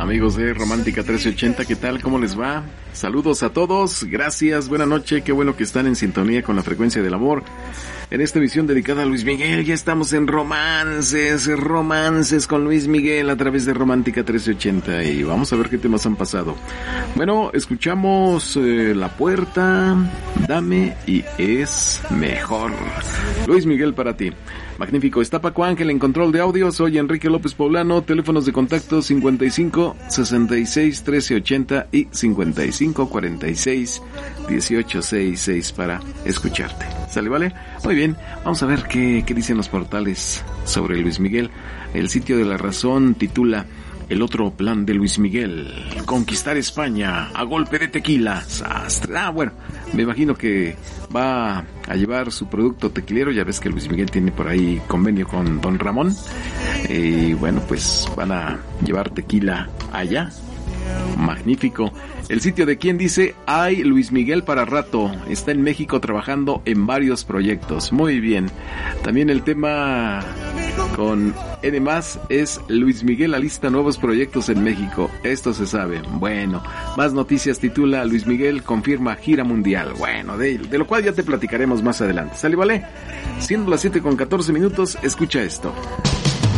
Amigos de Romántica 1380, ¿qué tal? ¿Cómo les va? Saludos a todos, gracias, buena noche, qué bueno que están en sintonía con la frecuencia del amor. En esta emisión dedicada a Luis Miguel, ya estamos en romances con Luis Miguel a través de Romántica 1380 y vamos a ver qué temas han pasado. Bueno, escuchamos La Puerta, Dame y Es Mejor. Luis Miguel para ti. Magnífico, está Paco Ángel en control de audio, soy Enrique López Poblano, teléfonos de contacto 55 66 1380 y 55 46 18 66 para escucharte. ¿Sale, vale? Muy bien, vamos a ver qué dicen los portales sobre Luis Miguel. El Sitio de la Razón titula: El otro plan de Luis Miguel, conquistar España a golpe de tequila. Bueno, me imagino que va a llevar su producto tequilero. Ya ves que Luis Miguel tiene por ahí convenio con Don Ramón. Y bueno, pues van a llevar tequila allá. Magnífico. El Sitio de Quién dice: hay Luis Miguel para rato, está en México trabajando en varios proyectos. Muy bien. También el tema con N+ es: Luis Miguel alista nuevos proyectos en México. Esto se sabe. Bueno, Más Noticias titula: Luis Miguel confirma gira mundial. Bueno, de lo cual ya te platicaremos más adelante. ¿Sale, vale? Siendo las 7:14, escucha esto.